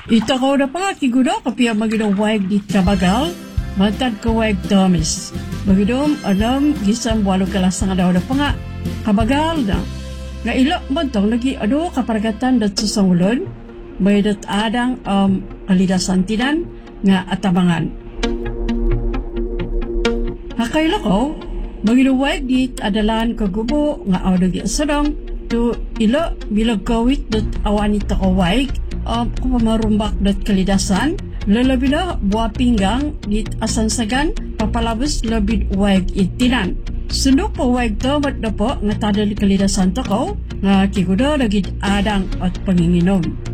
Ito ko na pa kigudo kapia maginawag di kabagal, matad ko wag Thomas. Magidom anam gisam walo kalasang daw na pa nga kabagal na. Nga ilo montong lagi kaparagatan dat susangulon, may dat adang kalidasan tinan nga atabangan. Hakaylo ko, maginawag dit adalan kagubo nga awdag yasadong to ilo bilag kawit dat awanit ako wag kung marumbak dat kalidasan, lalabi na buwa pinggang dit asansagan, papalabos labid wag itinan. Sundo po wag to mat na po nga tadal kalidasan to ko, nga kikudo nagid adang at panginginom.